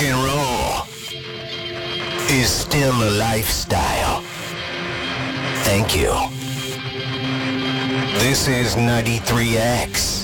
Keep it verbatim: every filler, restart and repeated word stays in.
and roll is still a lifestyle. Thank you. This is ninety-three X.